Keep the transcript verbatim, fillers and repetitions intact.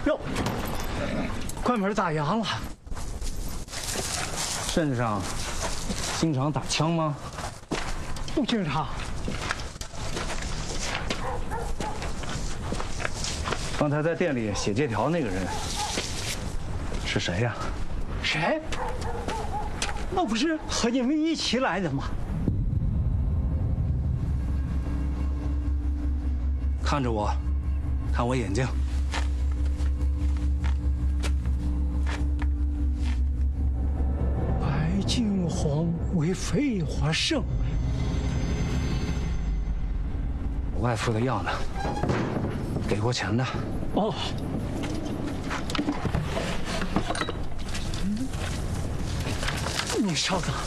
哟，关门打烊了。 镇上经常打枪吗？ 不经常。 刚才在店里写借条那个人是谁呀？ 谁？那不是和你们一起来的吗？ 看着我，看我眼睛。 白金黄为废话圣， 我外父的药呢？给过钱的。 哦。你稍等。